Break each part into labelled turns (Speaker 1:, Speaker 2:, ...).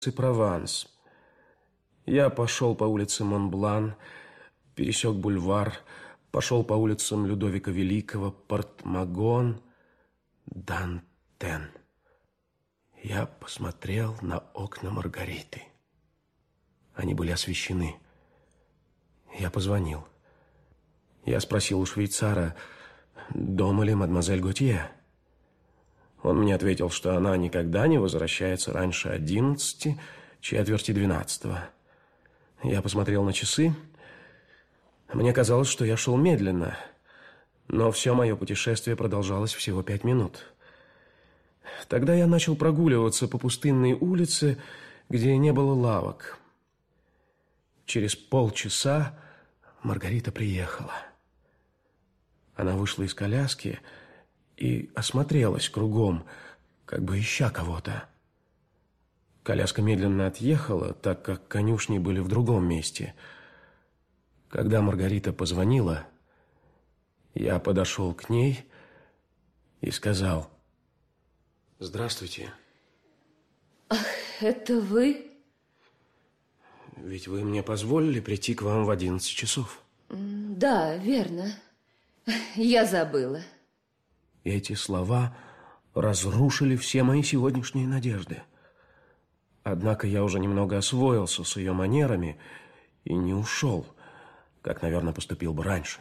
Speaker 1: Прованс. Я пошел по улице Монблан, пересек бульвар, пошел по улицам Людовика Великого, Портмагон, Дантен. Я посмотрел на окна Маргариты. Они были освещены. Я позвонил. Я спросил у швейцара, дома ли мадемуазель Готье. Он мне ответил, что она никогда не возвращается раньше 11, четверти 12. Я посмотрел на часы. Мне казалось, что я шел медленно, но все мое путешествие продолжалось всего 5 минут. Тогда я начал прогуливаться по пустынной улице, где не было лавок. Через полчаса Маргарита приехала. Она вышла из коляски и осмотрелась кругом, как бы ища кого-то. Коляска медленно отъехала, так как конюшни были в другом месте. Когда Маргарита позвонила, я подошел к ней и сказал: «Здравствуйте».
Speaker 2: Ах, это вы?
Speaker 1: Ведь вы мне позволили прийти к вам в 11 часов.
Speaker 2: Да, верно. Я забыла.
Speaker 1: Эти слова разрушили все мои сегодняшние надежды. Однако я уже немного освоился с ее манерами и не ушел, как, наверное, поступил бы раньше.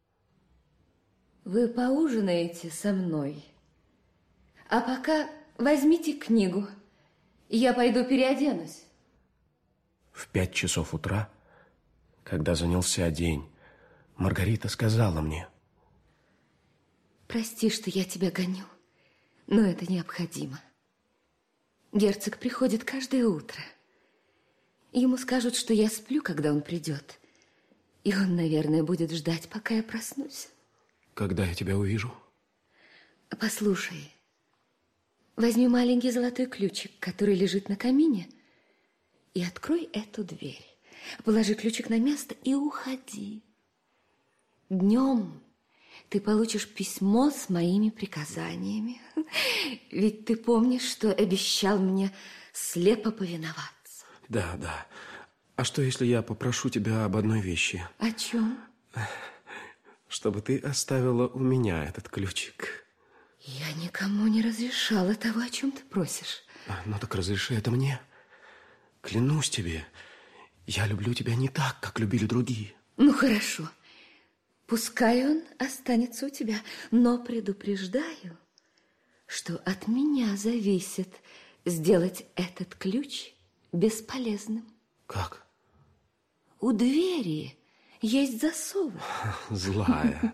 Speaker 2: Вы поужинаете со мной? А пока возьмите книгу. Я пойду переоденусь.
Speaker 1: В 5 часов утра, когда занялся день, Маргарита сказала мне:
Speaker 2: «Прости, что я тебя гоню, но это необходимо. Герцог приходит каждое утро. Ему скажут, что я сплю, когда он придет. И он, наверное, будет ждать, пока я проснусь».
Speaker 1: «Когда я тебя увижу?»
Speaker 2: «Послушай, возьми маленький золотой ключик, который лежит на камине, и открой эту дверь. Положи ключик на место и уходи. Днем ты получишь письмо с моими приказаниями. Ведь ты помнишь, что обещал мне слепо повиноваться».
Speaker 1: Да, да. А что, если я попрошу тебя об одной вещи?
Speaker 2: О чем?
Speaker 1: Чтобы ты оставила у меня этот ключик.
Speaker 2: Я никому не разрешала того, о чем ты просишь.
Speaker 1: Ну так разреши это мне. Клянусь тебе, я люблю тебя не так, как любили другие.
Speaker 2: Ну, хорошо. Пускай он останется у тебя, но предупреждаю, что от меня зависит сделать этот ключ бесполезным.
Speaker 1: Как?
Speaker 2: У двери есть засовы.
Speaker 1: Злая.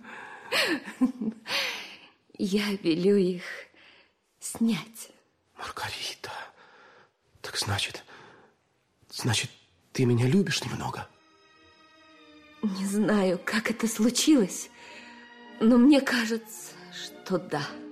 Speaker 2: Я велю их снять.
Speaker 1: Маргарита, так значит, ты меня любишь немного?
Speaker 2: Не знаю, как это случилось, но мне кажется, что да.